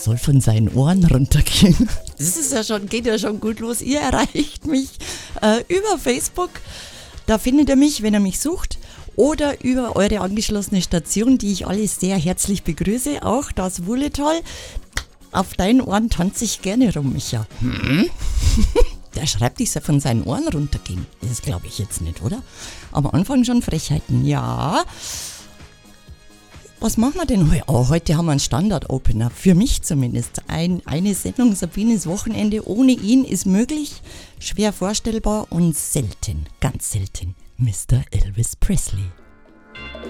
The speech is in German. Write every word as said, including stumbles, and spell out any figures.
es soll von seinen Ohren runtergehen. Das ist ja schon, geht ja schon gut los. Ihr erreicht mich äh, über Facebook. Da findet ihr mich, wenn ihr mich sucht. Oder über eure angeschlossene Station, die ich alle sehr herzlich begrüße. Auch das Wulletal. Auf deinen Ohren tanze ich gerne rum, Micha. Hm? Der schreibt, ich soll von seinen Ohren runtergehen. Das glaube ich jetzt nicht, oder? Am Anfang schon Frechheiten. Ja. Was machen wir denn heute? Oh, heute haben wir einen Standard-Opener. Für mich zumindest. Ein, eine Sendung Sabines Wochenende ohne ihn ist möglich, schwer vorstellbar und selten, ganz selten. Mister Elvis Presley.